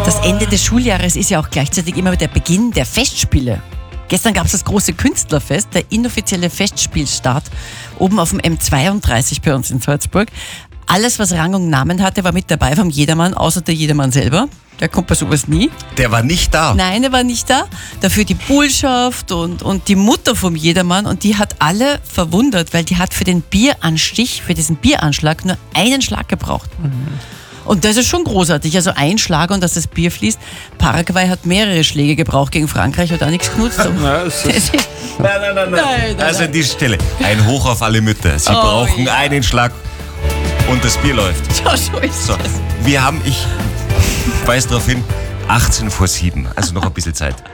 Das Ende des Schuljahres ist ja auch gleichzeitig immer der Beginn der Festspiele. Gestern gab es das große Künstlerfest, der inoffizielle Festspielstart oben auf dem M32 bei uns in Salzburg. Alles, was Rang und Namen hatte, war mit dabei vom Jedermann, außer der Jedermann selber. Der kommt bei sowas nie. Der war nicht da. Nein, der war nicht da. Dafür die Bullschaft und die Mutter vom Jedermann. Und die hat alle verwundert, weil die hat für den Bieranstich, für diesen Bieranschlag nur einen Schlag gebraucht. Und das ist schon großartig. Also ein Schlag und dass das Bier fließt. Paraguay hat mehrere Schläge gebraucht gegen Frankreich, hat auch nichts genutzt. Nein. Also an dieser Stelle ein Hoch auf alle Mütter. Sie brauchen einen Schlag und das Bier läuft. Ja, so ist So, es. wir haben, ich weise darauf hin, 18 vor 7. Also noch ein bisschen Zeit.